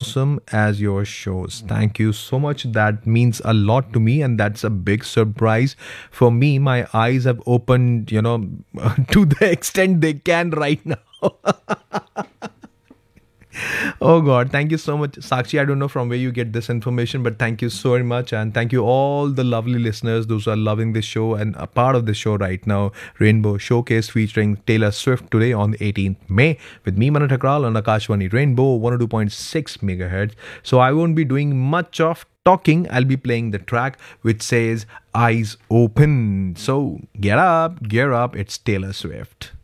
awesome as your shows. Thank you so much. That means a lot to me, and that's a big surprise for me. My eyes have opened, to the extent they can right now. Oh God, thank you so much, Sakshi. I don't know from where you get this information, but thank you so much, and thank you all the lovely listeners, those who are loving this show and a part of the show right now. Rainbow Showcase featuring Taylor Swift today on the 18th May with me, Manu Thakral, on Akashvani Rainbow 102.6 megahertz. So I won't be doing much of talking. I'll be playing the track which says "Eyes Open." So get up, gear up. It's Taylor Swift.